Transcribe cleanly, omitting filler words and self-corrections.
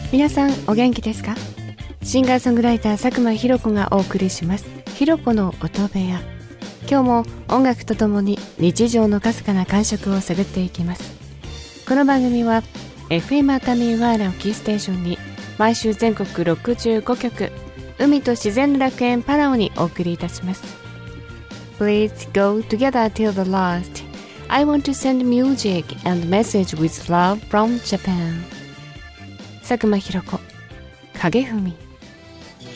皆さんお元気ですか？シンガーソングライター佐久間ひろ子がお送りしますひろ子の音部屋。今日も音楽とともに日常のかすかな感触を探っていきます。この番組は FM 熱海ワーラをキーステーションに毎週全国65局海と自然の楽園パラオにお送りいたします。 Please go together till the last. I want to send music and message with love from Japan. 佐久間ひろ子影文。